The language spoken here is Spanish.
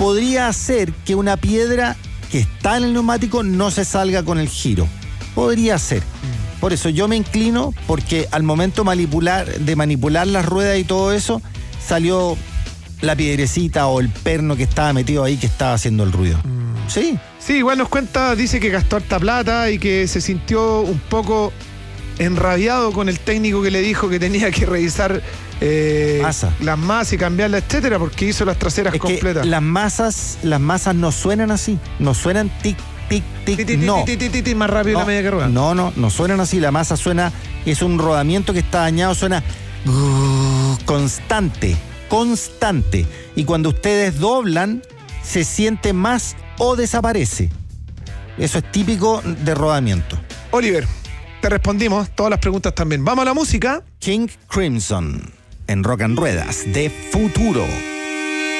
podría hacer que una piedra que está en el neumático no se salga con el giro. Podría ser. Por eso yo me inclino, porque al momento de manipular las ruedas y todo eso, salió la piedrecita o el perno que estaba metido ahí que estaba haciendo el ruido. Sí. Sí, igual nos cuenta, dice que gastó harta plata y que se sintió un poco enrabiado con el técnico que le dijo que tenía que revisar las masas y cambiarlas, etcétera, porque hizo las traseras completas. Las masas no suenan así, no suenan tic, tic, tic, no. Más rápido la media que rueda. No suenan así, la masa suena, es un rodamiento que está dañado, suena constante. Y cuando ustedes doblan, se siente más o desaparece. Eso es típico de rodamiento. Oliver, te respondimos todas las preguntas también. Vamos a la música. King Crimson en Rock and Ruedas de Futuro.